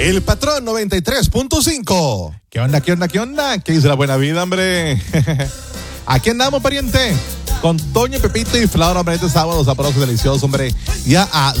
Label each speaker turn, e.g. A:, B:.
A: El Patrón 93.5. ¿Qué onda, qué onda, qué onda? ¿Qué dice la buena vida, hombre? Aquí andamos, pariente, con Toño, Pepito y Flor, hombre, este sábado sabroso, delicioso, hombre. Ya a